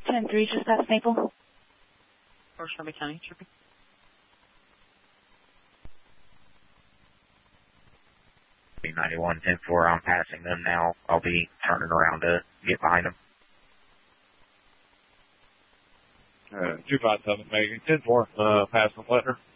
10-3, just past Maple. Or Shelby County, Trippy. B91, 10-4, I'm passing them now. I'll be turning around to get behind them. 257, Megan, 10-4, passing Lettner.